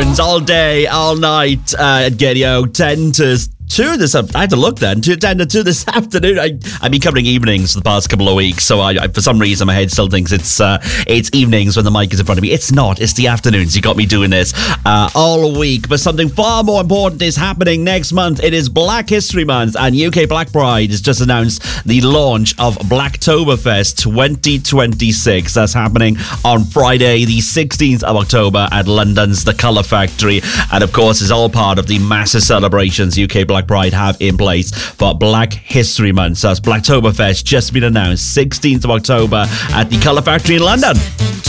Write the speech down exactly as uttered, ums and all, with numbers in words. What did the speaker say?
tunes all day, all night uh, at Radio ten to two this I had to look then to ten to two this afternoon. I, I've been covering evenings for the past couple of weeks, so I, I for some reason my head still thinks it's uh, it's evenings when the mic is in front of me. It's not. It's the afternoons. You got me doing this uh, all week. But something far more important is happening next month. It is Black History Month, and U K Black Pride has just announced the launch of Blacktoberfest twenty twenty-six. That's happening on Friday, the sixteenth of October at London's The Colour Factory, and of course is all part of the massive celebrations U K Black Pride have in place for Black History Month. So that's Blacktoberfest just been announced, sixteenth of October at the Colour Factory in London.